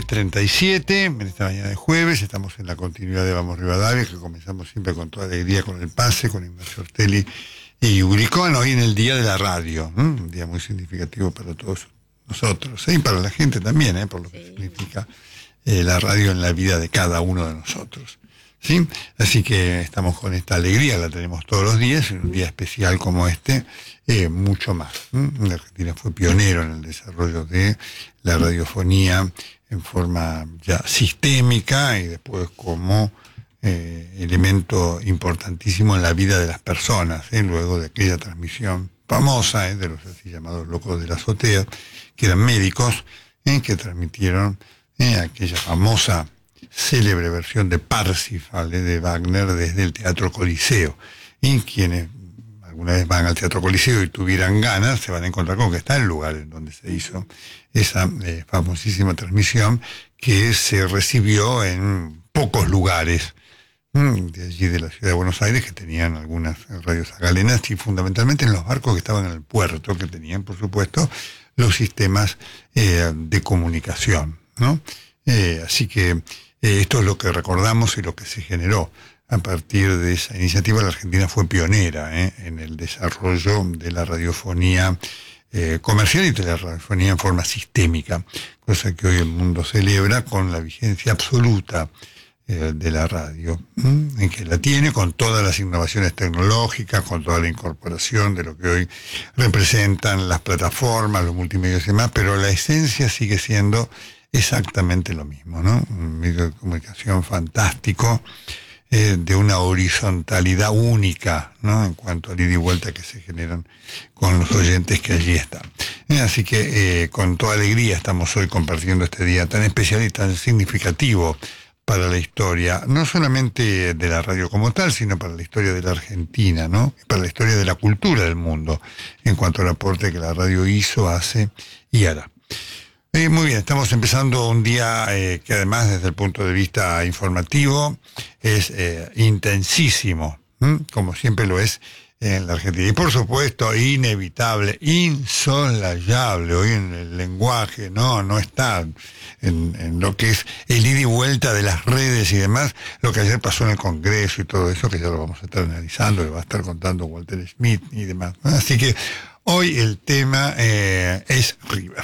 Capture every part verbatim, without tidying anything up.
diez treinta y siete, en esta mañana de jueves, estamos en la continuidad de Vamos Rivadavia, que comenzamos siempre con toda alegría con el pase, con Ignacio Ortelli y Uricón, hoy en el Día de la Radio, ¿eh? Un día muy significativo para todos nosotros, ¿eh? Y para la gente también, ¿eh? Por lo que sí. significa eh, la radio en la vida de cada uno de nosotros. ¿Sí? Así que estamos con esta alegría, la tenemos todos los días, en un día especial como este, eh, mucho más. ¿eh? La Argentina fue pionero en el desarrollo de la radiofonía en forma ya sistémica y después como eh, elemento importantísimo en la vida de las personas, ¿eh? Luego de aquella transmisión famosa ¿eh? de los así llamados locos de la azotea, que eran médicos, ¿eh? que transmitieron ¿eh? aquella famosa célebre versión de Parsifal ¿eh? de Wagner desde el Teatro Coliseo. Y quienes alguna vez van al Teatro Coliseo y tuvieran ganas, se van a encontrar con que está el lugar en donde se hizo esa eh, famosísima transmisión que se recibió en pocos lugares mmm, de allí de la ciudad de Buenos Aires, que tenían algunas radios galenas, y fundamentalmente en los barcos que estaban en el puerto, que tenían, por supuesto, los sistemas eh, de comunicación, ¿no? Eh, así que eh, esto es lo que recordamos y lo que se generó. A partir de esa iniciativa, la Argentina fue pionera ¿eh? en el desarrollo de la radiofonía eh, comercial y de la radiofonía en forma sistémica, cosa que hoy el mundo celebra con la vigencia absoluta eh, de la radio, ¿eh? en que la tiene con todas las innovaciones tecnológicas, con toda la incorporación de lo que hoy representan las plataformas, los multimedios y demás, pero la esencia sigue siendo exactamente lo mismo, ¿no? Un medio de comunicación fantástico, Eh, de una horizontalidad única, ¿no? En cuanto al ida y vuelta que se generan con los oyentes que allí están. Eh, así que eh, con toda alegría estamos hoy compartiendo este día tan especial y tan significativo para la historia, no solamente de la radio como tal, sino para la historia de la Argentina, ¿no? Para la historia de la cultura del mundo, en cuanto al aporte que la radio hizo, hace y hará. Eh, muy bien, estamos empezando un día eh, que además desde el punto de vista informativo es eh, intensísimo, ¿m? como siempre lo es en la Argentina. Y por supuesto, inevitable, insolayable, hoy en el lenguaje, no, no está en, en lo que es el ida y vuelta de las redes y demás, lo que ayer pasó en el Congreso y todo eso, que ya lo vamos a estar analizando, le va a estar contando Walter Smith y demás. Así que hoy el tema eh, es River.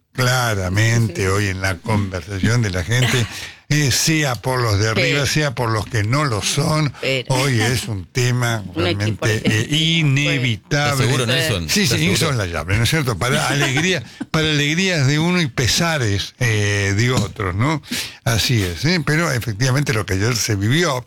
Claramente hoy en la conversación de la gente, eh, sea por los de arriba, sea por los que no lo son, hoy es un tema realmente eh, inevitable. ¿Estás seguro, Nelson? Sí, sí, insolayable, ¿no es cierto? Para alegría, para alegrías de uno y pesares eh, de otros, ¿no? Así es, ¿eh? Pero efectivamente lo que ayer se vivió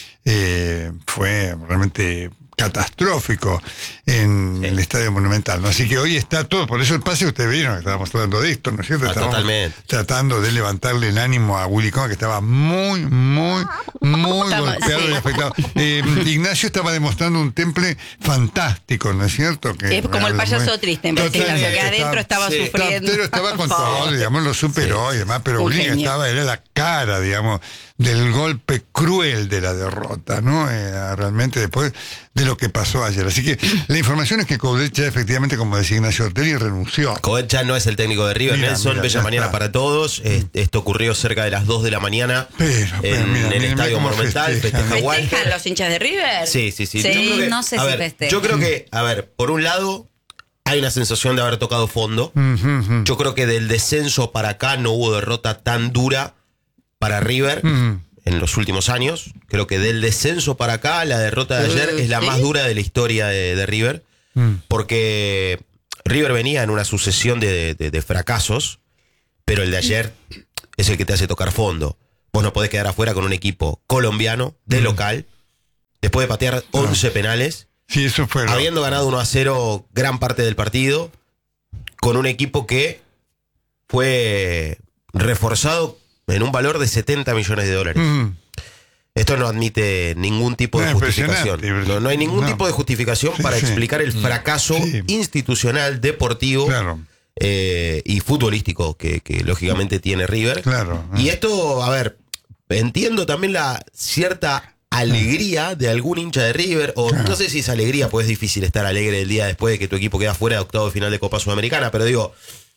eh, fue realmente catastrófico en sí. el Estadio Monumental, ¿no? Así que hoy está todo, por eso el pase, ustedes vieron que estábamos hablando de esto, ¿no es cierto? Ah, estábamos totalmente. tratando de levantarle el ánimo a Willy Cohen, que estaba muy, muy, muy Estamos, golpeado sí. y afectado. Eh, Ignacio estaba demostrando un temple fantástico, ¿no es cierto? Que es como el payaso muy... triste, en vez de Ignacio, que adentro estaba sí, sufriendo. Pero estaba con todo, digamos, lo superó sí. y demás, pero Willy estaba, era la cara, digamos, del golpe cruel de la derrota, ¿no? Eh, realmente después de lo que pasó ayer. Así que la información es que Coudet ya efectivamente, como decía Ignacio Ortelli, renunció. Coudet ya no es el técnico de River. Mira, Nelson, mira, bella mañana está. Para todos. Eh, esto ocurrió cerca de las dos de la mañana pero, pero, en mira, el mira, Estadio mira Monumental. ¿Festejan Walter. los hinchas de River? Sí, sí, sí. sí yo creo que, no sé a si ver, festejan. Yo creo que, a ver, por un lado, hay una sensación de haber tocado fondo. Uh-huh. Yo creo que del descenso para acá no hubo derrota tan dura para River. Uh-huh. En los últimos años, creo que del descenso para acá, la derrota de ayer es la ¿Sí? más dura de la historia de, de River, mm. porque River venía en una sucesión de, de, de fracasos, pero el de ayer es el que te hace tocar fondo. Vos no podés quedar afuera con un equipo colombiano, de mm. local, después de patear once no. penales, sí, eso fue lo... habiendo ganado uno a cero gran parte del partido, con un equipo que fue reforzado en un valor de setenta millones de dólares. Mm. Esto no admite ningún tipo de no, justificación. No, no hay ningún no. tipo de justificación sí, para sí. explicar el fracaso sí. institucional, deportivo claro. eh, y futbolístico que, que lógicamente tiene River. Claro. Y esto, a ver, entiendo también la cierta alegría de algún hincha de River, o no sé si es alegría, pues es difícil estar alegre el día después de que tu equipo queda fuera de octavo de final de Copa Sudamericana, pero digo...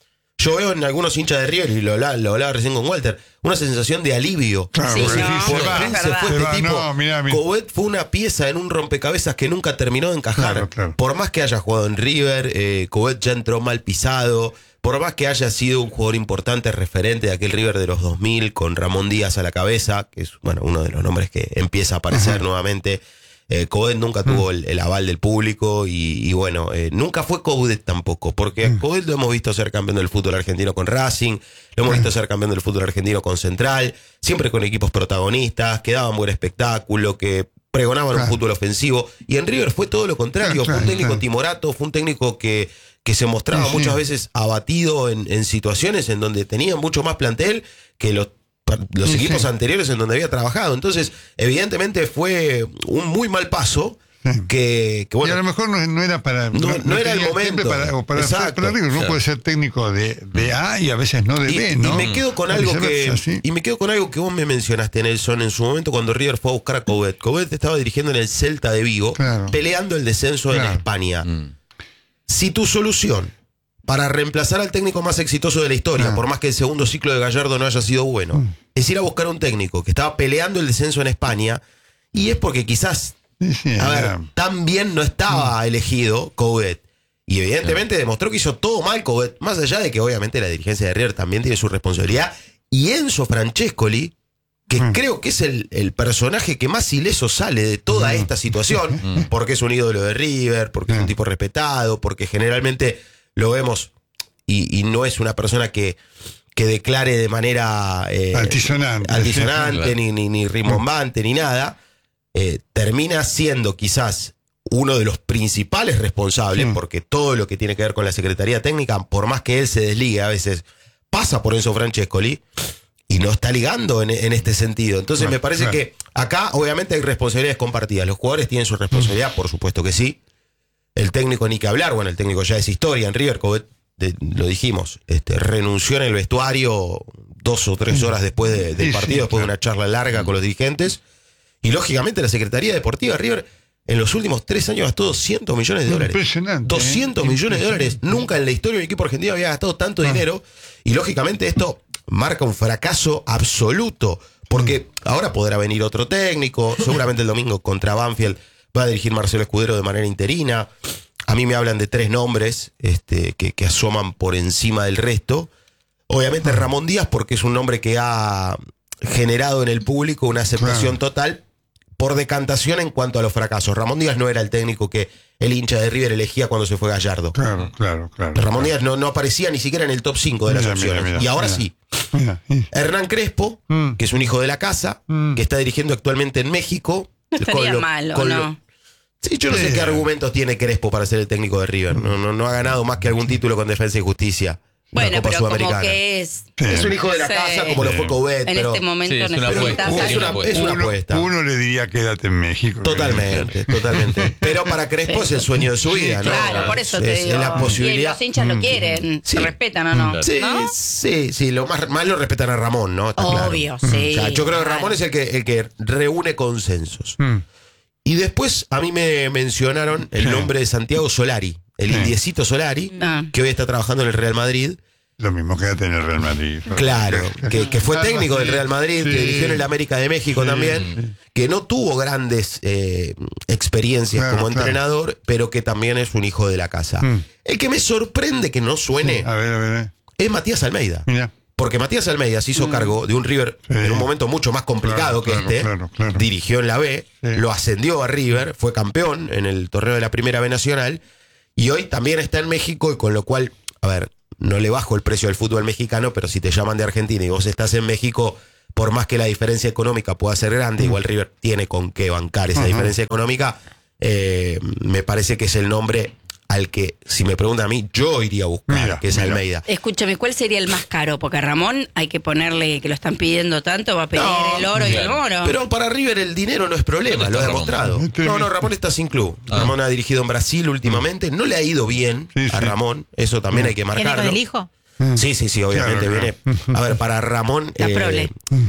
yo veo en algunos hinchas de River, y lo hablaba, lo hablaba recién con Walter, una sensación de alivio. Claro, Sí, porque no, sí, Por se va. fin es se verdad. fue Se este va, tipo. no, mirá, mirá. Coudet fue una pieza en un rompecabezas que nunca terminó de encajar. Claro, claro. Por más que haya jugado en River, eh, Coudet ya entró mal pisado. Por más que haya sido un jugador importante, referente de aquel River de los dos mil, con Ramón Díaz a la cabeza, que es bueno uno de los nombres que empieza a aparecer uh-huh. nuevamente. Eh, Coudet nunca uh-huh. tuvo el, el aval del público y, y bueno, eh, nunca fue Coudet tampoco, porque uh-huh. Coudet lo hemos visto ser campeón del fútbol argentino con Racing, lo hemos uh-huh. visto ser campeón del fútbol argentino con Central, siempre con equipos protagonistas, que daban buen espectáculo, que pregonaban claro. un fútbol ofensivo, y en River fue todo lo contrario, claro, fue un técnico claro. timorato, fue un técnico que, que se mostraba sí, sí. muchas veces abatido en, en situaciones en donde tenía mucho más plantel que los los sí, equipos sí. anteriores en donde había trabajado. Entonces, evidentemente fue un muy mal paso. Sí. Que, que bueno, y a lo mejor no, no era para no, no, no era el momento para, o para, Exacto. para River, no claro. puede ser técnico de, de A y a veces no de y, B, ¿no? Y me quedo con algo que ¿sí? y me quedo con algo que vos me mencionaste, Nelson, en su momento cuando River fue a buscar a Coudet. Coudet estaba dirigiendo en el Celta de Vigo, claro. peleando el descenso claro. en España. Mm. Si tu solución para reemplazar al técnico más exitoso de la historia, ah. por más que el segundo ciclo de Gallardo no haya sido bueno, mm. es ir a buscar un técnico que estaba peleando el descenso en España, y es porque quizás, sí, sí, a ver, yeah. tan bien no estaba mm. elegido Coudet. Y evidentemente yeah. demostró que hizo todo mal Coudet, más allá de que obviamente la dirigencia de River también tiene su responsabilidad. Y Enzo Francescoli, que mm. creo que es el, el personaje que más ileso sale de toda mm. esta situación, mm. porque es un ídolo de River, porque mm. es un tipo respetado, porque generalmente lo vemos, y, y no es una persona que, que declare de manera eh, altisonante, altisonante sí, ni, ni, ni rimbombante, ni nada, eh, termina siendo quizás uno de los principales responsables, sí. porque todo lo que tiene que ver con la Secretaría Técnica, por más que él se desligue a veces, pasa por Enzo Francescoli, y no está ligando en, en este sentido. Entonces claro, me parece claro. que acá obviamente hay responsabilidades compartidas. Los jugadores tienen su responsabilidad, por supuesto que sí. El técnico ni que hablar, bueno, el técnico ya es historia en River, Coudet, de, lo dijimos, este, renunció en el vestuario dos o tres horas después de, del partido, sí, sí, después claro. de una charla larga con los dirigentes, y lógicamente la Secretaría Deportiva de River en los últimos tres años gastó doscientos millones de dólares. Impresionante. doscientos millones de dólares. Nunca en la historia de un equipo argentino había gastado tanto ah. dinero, y lógicamente esto marca un fracaso absoluto, porque mm. ahora podrá venir otro técnico, seguramente el domingo contra Banfield va a dirigir Marcelo Escudero de manera interina. A mí me hablan de tres nombres este, que, que asoman por encima del resto. Obviamente Ramón Díaz, porque es un nombre que ha generado en el público una aceptación claro. total por decantación en cuanto a los fracasos. Ramón Díaz no era el técnico que el hincha de River elegía cuando se fue Gallardo. Claro, claro, claro. Ramón claro. Díaz no, no aparecía ni siquiera en el top cinco de las mira, opciones. Mira, mira, y ahora mira. sí. Mira. Hernán Crespo, mm. que es un hijo de la casa, mm. que está dirigiendo actualmente en México. No estaría mal, ¿o no? Lo, Sí, yo no sé qué argumentos tiene Crespo para ser el técnico de River. No, no, no ha ganado más que algún título con Defensa y Justicia. Bueno, pero como que es... Es un hijo de la sí. casa, como sí. lo fue Coudet. En pero, este momento sí, es una apuesta. Es una, es una uno, apuesta. Uno le diría quédate en México. Totalmente, totalmente. Pero para Crespo sí. es el sueño de su vida, ¿no? Claro, por eso te es, digo. Es la posibilidad. Y los hinchas lo quieren. Sí. ¿Se respetan o no? Sí, ¿no? sí, sí. Lo más, más lo respetan a Ramón, ¿no? Está Obvio, claro. sí. O sea, yo creo que Ramón claro. es el que, el que reúne consensos. Mm. Y después a mí me mencionaron el nombre de Santiago Solari, el sí. indiecito Solari, ah. que hoy está trabajando en el Real Madrid. Lo mismo que en el Real Madrid. Claro, que, que fue técnico del Real Madrid, sí. que dirigió en el América de México sí. también, que no tuvo grandes eh, experiencias claro, como entrenador, claro. pero que también es un hijo de la casa. Mm. El que me sorprende que no suene sí. a ver, a ver. es Matías Almeida. Mira. Porque Matías Almeida se hizo cargo de un River sí. en un momento mucho más complicado claro, que claro, este. Claro, claro. Dirigió en la B, sí. lo ascendió a River, fue campeón en el torneo de la Primera B Nacional, y hoy también está en México, y con lo cual, a ver, no le bajo el precio del fútbol mexicano, pero si te llaman de Argentina y vos estás en México, por más que la diferencia económica pueda ser grande, mm. igual River tiene con qué bancar esa uh-huh. diferencia económica, eh, me parece que es el nombre al que, si me preguntan a mí, yo iría a buscar, mira, que es mira. Almeida. Escúchame, ¿cuál sería el más caro? Porque a Ramón hay que ponerle, que lo están pidiendo tanto, va a pedir no, el oro bien. y el oro. Pero para River el dinero no es problema, lo ha demostrado. No, no, Ramón está sin club. Ah. Ramón ha dirigido en Brasil últimamente, no le ha ido bien sí, a Ramón, eso también sí. hay que marcarlo. ¿Tiene el hijo? Sí, sí, sí, obviamente claro, viene. Claro. A ver, para Ramón... La eh, prole.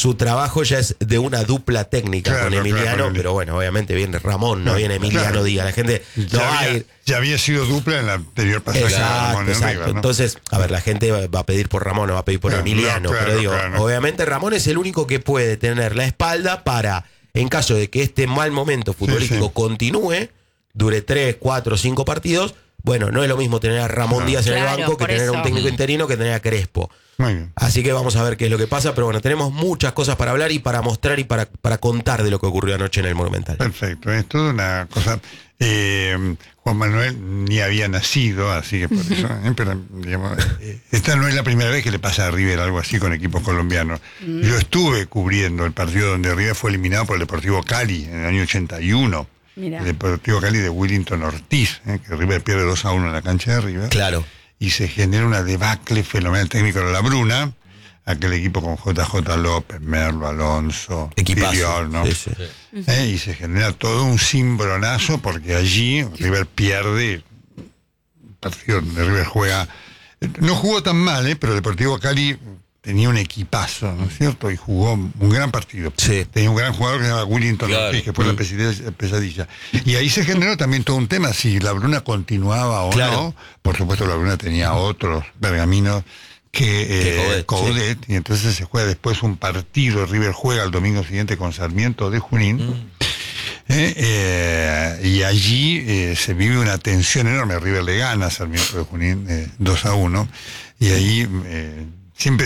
su trabajo ya es de una dupla técnica Claro, con Emiliano, claro, con el- pero bueno, obviamente viene Ramón, no Claro, viene Emiliano claro. Díaz. La gente no Ya, va a había, ir. ya había sido dupla en la anterior pasaje de Exacto, Ramón en exacto. River, ¿no? Entonces, a ver, la gente va va a pedir por Ramón, no va a pedir por Claro, Emiliano. no, claro, pero digo, claro. obviamente Ramón es el único que puede tener la espalda para, en caso de que este mal momento futbolístico sí. continúe, dure tres, cuatro, cinco partidos. Bueno, no es lo mismo tener a Ramón Claro. Díaz en Claro, el banco que por tener a un eso. técnico interino que tener a Crespo. Muy bien. Así que vamos a ver qué es lo que pasa, pero bueno, tenemos muchas cosas para hablar y para mostrar y para, para contar de lo que ocurrió anoche en el Monumental. Perfecto, es toda una cosa. eh, Juan Manuel ni había nacido, así que por eso. eh, pero, digamos, eh, esta no es la primera vez que le pasa a River algo así con equipos colombianos. Yo estuve cubriendo el partido donde River fue eliminado por el Deportivo Cali en el año ochenta y uno. Mirá. El Deportivo Cali de Willington Ortiz, eh, que River pierde dos a uno en la cancha de River. Claro. Y se genera una debacle fenomenal. El técnico era La Bruna, aquel equipo con J J López, Merlo, Alonso, Equipazo. Filiol, ¿no? Sí, sí. Eh, y se genera todo un cimbronazo porque allí River pierde. El partido donde River juega. No jugó tan mal, ¿eh? Pero Deportivo Cali tenía un equipazo, ¿no es cierto? Y jugó un gran partido. Sí. Tenía un gran jugador que se llama Willington Claro. Ortiz, que fue la pesadilla, pesadilla. Y ahí se generó también todo un tema, si la Bruna continuaba o Claro. no. Por supuesto, la Bruna tenía otros pergaminos que, Que eh, Coudet, Coudet, y entonces se juega después un partido, River juega el domingo siguiente con Sarmiento de Junín. Eh, eh, y allí eh, se vive una tensión enorme. River le gana a Sarmiento de Junín eh, dos a uno, y ahí eh, siempre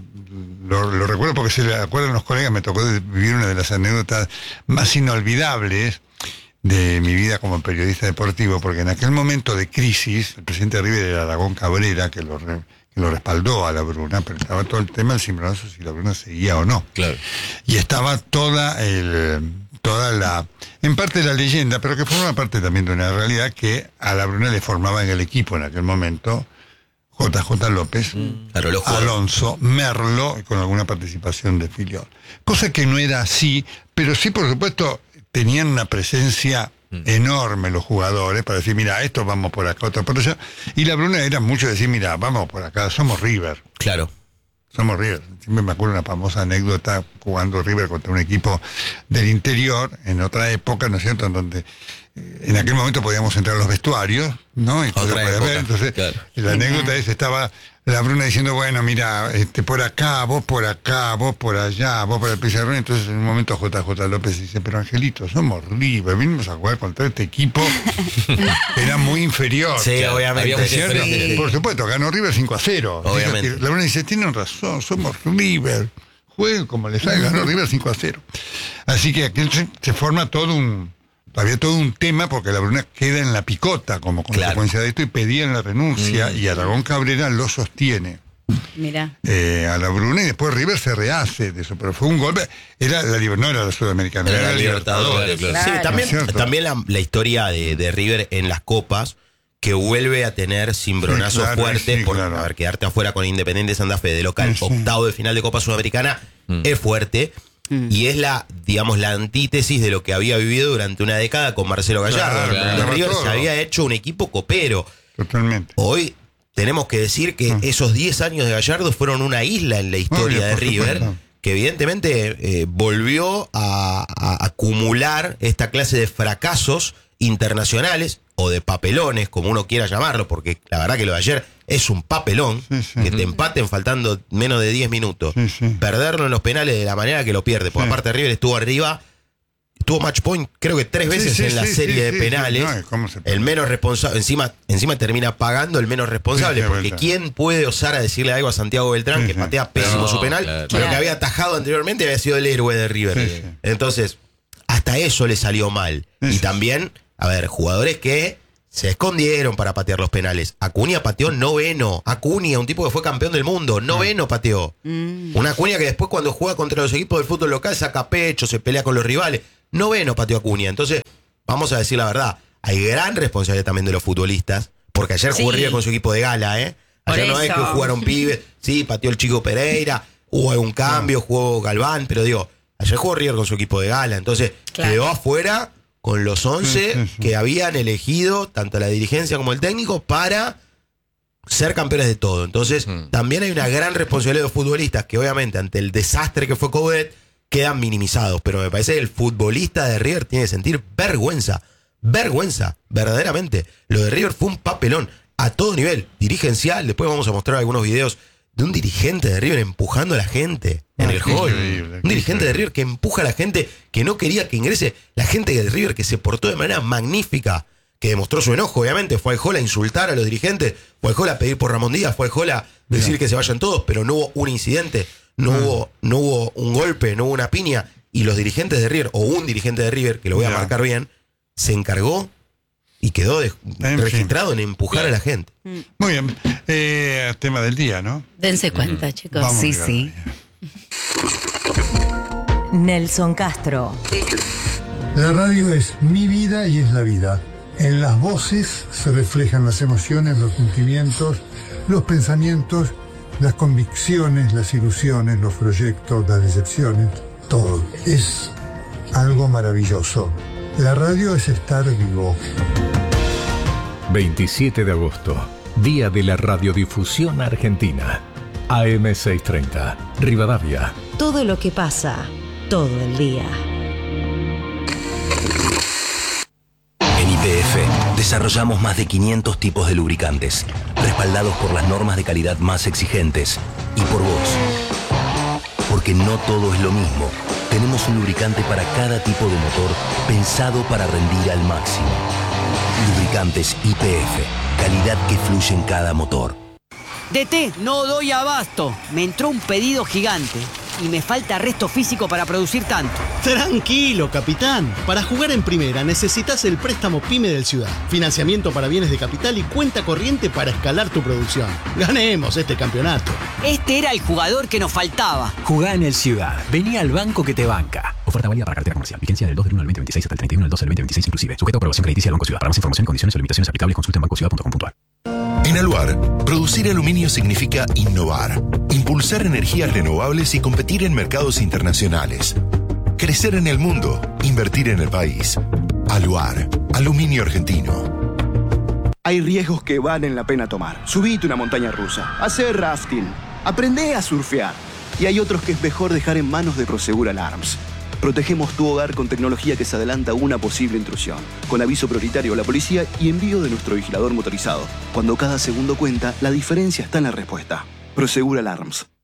lo, lo recuerdo porque se le acuerdan los colegas, me tocó vivir una de las anécdotas más inolvidables de mi vida como periodista deportivo, porque en aquel momento de crisis, el presidente de River era Aragón Cabrera, que lo, re- que lo respaldó a la Bruna, pero estaba todo el tema del cimbronazo si la Bruna seguía o no. Claro. Y estaba toda el toda la en parte la leyenda, pero que forma parte también de una realidad, que a la Bruna le formaba en el equipo en aquel momento J J López, Claro, los jugadores. Alonso, Merlo, con alguna participación de Filiol. Cosa que no era así, pero sí, por supuesto, tenían una presencia enorme los jugadores para decir, mira, esto vamos por acá, otro por allá. Y la Bruna era mucho decir, mira, vamos por acá, somos River. Claro. Somos River. Siempre me acuerdo una famosa anécdota jugando River contra un equipo del interior, en otra época, ¿no es cierto?, en donde eh, en aquel momento podíamos entrar a los vestuarios, ¿no? Y Otra podíamos ver, época, entonces, claro. la anécdota es, estaba la Bruna diciendo, bueno, mira, este por acá, vos por acá, vos por allá, vos por el pizarrón. Entonces en un momento J J López dice, pero Angelito, somos River, vinimos a jugar contra este equipo, era muy inferior. Sí, Claro, obviamente. había mucha ¿Cierto? diferencia. Por supuesto, ganó River cinco a cero. Obviamente. Dice, la Bruna dice, tienen razón, somos River. Jueguen como les sale, ganó River cinco a cero. Así que aquí se, se forma todo un, todavía todo un tema, porque la Bruna queda en la picota como consecuencia de esto, y pedían la renuncia, y Aragón Cabrera lo sostiene. Mirá. eh, a la Bruna, y después River se rehace de eso, pero fue un golpe, era la liber- no era la Sudamericana, Era era, la la Libertadores, Libertadores. claro. Sí, Claro. también, ¿No es cierto? también la, la historia de, de River en las copas, que vuelve a tener cimbronazos Sí, claro, fuertes sí, por claro. a ver, quedarte afuera con Independiente Santa Fe de local, Sí, sí. octavo de final de Copa Sudamericana, es fuerte. Y es la, digamos, la antítesis de lo que había vivido durante una década con Marcelo Gallardo. Claro, donde claro. River Todo. se había hecho un equipo copero. Totalmente. Hoy tenemos que decir que Mm. esos diez años de Gallardo fueron una isla en la historia Obvio, de por River, supuesto. que evidentemente eh, volvió a, a acumular esta clase de fracasos internacionales o de papelones, como uno quiera llamarlo, porque la verdad que lo de ayer es un papelón, Sí, sí. que te empaten faltando menos de diez minutos, Sí, sí. perderlo en los penales de la manera que lo pierde, porque Sí. aparte River estuvo arriba, tuvo match point creo que tres veces sí, en la sí, serie sí, de sí, penales. sí. No, ¿y cómo se El menos responsable, encima, encima termina pagando el menos responsable, Sí, sí, porque verdad. ¿quién puede osar a decirle algo a Santiago Beltrán, Sí, que sí. patea pésimo No, su penal, claro. pero que Claro. había atajado anteriormente, había sido el héroe de River? Sí, sí. Entonces, hasta eso le salió mal. Sí, Y sí. también, a ver, jugadores que se escondieron para patear los penales. Acuña pateó noveno. Acuña, un tipo que fue campeón del mundo, noveno pateó. Una Acuña que después, cuando juega contra los equipos del fútbol local, saca pecho, se pelea con los rivales. Noveno pateó Acuña. Entonces, vamos a decir la verdad, hay gran responsabilidad también de los futbolistas, porque ayer jugó Sí. River con su equipo de gala, ¿eh? Ayer Por no es que eso. jugaron pibes, sí, pateó el chico Pereira, hubo algún cambio, jugó Galván, pero digo, ayer jugó River con su equipo de gala, entonces Claro. quedó afuera con los once Sí, sí, sí. que habían elegido tanto la dirigencia como el técnico para ser campeones de todo. Entonces, mm. también hay una gran responsabilidad de los futbolistas que obviamente ante el desastre que fue Coudet quedan minimizados. Pero me parece que el futbolista de River tiene que sentir vergüenza. Vergüenza, verdaderamente. Lo de River fue un papelón a todo nivel, dirigencial. Después vamos a mostrar algunos videos de un dirigente de River empujando a la gente en ah, el hall. Increíble, un dirigente increíble. de River que empuja a la gente, que no quería que ingrese. La gente de River que se portó de manera magnífica, que demostró su enojo, obviamente. Fue al hall a insultar a los dirigentes, fue al hall a pedir por Ramón Díaz, fue al hall a decir Bien. que se vayan todos, pero no hubo un incidente, no, ah. hubo, no hubo un golpe, no hubo una piña. Y los dirigentes de River, o un dirigente de River, que lo voy a Bien. marcar bien, se encargó y quedó de, en registrado fin. en empujar a la gente. Muy bien. Eh, tema del día, ¿no? Dense cuenta, mm. chicos. Vamos sí, sí. Nelson Castro. La radio es mi vida y es la vida. En las voces se reflejan las emociones, los sentimientos, los pensamientos, las convicciones, las ilusiones, los proyectos, las decepciones, todo. Es algo maravilloso. La radio es estar vivo. veintisiete de agosto, Día de la Radiodifusión Argentina. A M seiscientos treinta, Rivadavia. Todo lo que pasa, todo el día. En Y P F desarrollamos más de quinientos tipos de lubricantes, respaldados por las normas de calidad más exigentes y por vos. Porque no todo es lo mismo. Tenemos un lubricante para cada tipo de motor pensado para rendir al máximo. Lubricantes Y P F, calidad que fluye en cada motor. D T, no doy abasto. Me entró un pedido gigante y me falta resto físico para producir tanto. Tranquilo, capitán. Para jugar en primera necesitas el préstamo PYME del Ciudad. Financiamiento para bienes de capital y cuenta corriente para escalar tu producción. Ganemos este campeonato. Este era el jugador que nos faltaba. Jugá en el Ciudad. Vení al banco que te banca. Oferta válida para cartera comercial. Vigencia del dos del uno al veinte veintiséis hasta el treinta y uno del dos del veinte veintiséis inclusive. Sujeto a aprobación crediticia del Banco Ciudad. Para más información y condiciones o limitaciones aplicables consulta en banco ciudad punto com punto a r. En Aluar, producir aluminio significa innovar, impulsar energías renovables y competir en mercados internacionales. Crecer en el mundo, invertir en el país. Aluar, aluminio argentino. Hay riesgos que valen la pena tomar. Subite una montaña rusa, hacer rafting, aprende a surfear. Y hay otros que es mejor dejar en manos de Prosegur Alarms. Protegemos tu hogar con tecnología que se adelanta a una posible intrusión, con aviso prioritario a la policía y envío de nuestro vigilador motorizado. Cuando cada segundo cuenta, la diferencia está en la respuesta. Prosegur Alarms.